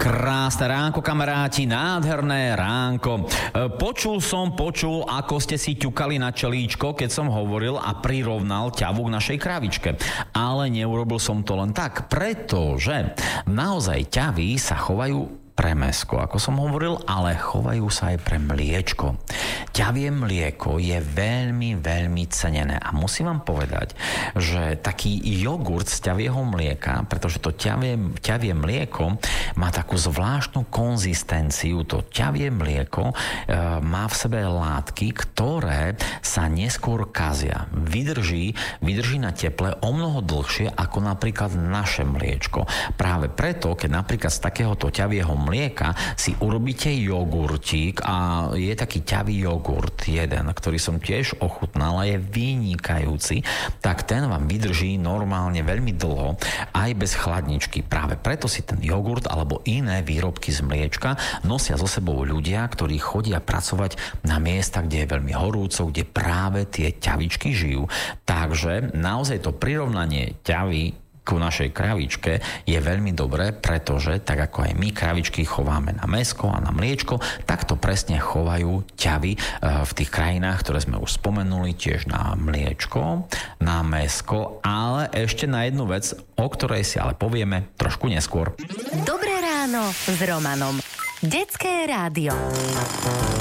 Krásne ránko, kamaráti, nádherné ránko. Počul, ako ste si ťukali na čelíčko, keď som hovoril a prirovnal ťavu k našej kravičke. Ale neurobil som to len tak, pretože naozaj ťavy sa chovajú pre mäsko, ako som hovoril, ale chovajú sa aj pre mliečko. Ťavie mlieko je veľmi, veľmi cenené a musím vám povedať, že taký jogurt z ťavieho mlieka, pretože to ťavie mlieko má takú zvláštnu konzistenciu. To ťavie mlieko má v sebe látky, ktoré sa neskôr kazia. Vydrží na teple o mnoho dlhšie ako napríklad naše mliečko. Práve preto, keď napríklad z takéhoto ťavieho mlieka si urobíte jogurtík a je taký ťavý jogurt jeden, ktorý som tiež ochutnal a je vynikajúci, tak ten vám vydrží normálne veľmi dlho aj bez chladničky. Práve preto si ten jogurt alebo iné výrobky z mliečka nosia so sebou ľudia, ktorí chodia pracovať na miesta, kde je veľmi horúco, kde práve tie ťavičky žijú. Takže naozaj to prirovnanie ťavy ku našej kravičke je veľmi dobré, pretože tak ako aj my kravičky chováme na mäsko a na mliečko, tak to presne chovajú ťavy v tých krajinách, ktoré sme už spomenuli, tiež na mliečko, na mäsko, ale ešte na jednu vec, o ktorej si ale povieme trošku neskôr. Dobré ráno s Romanom. Detské rádio.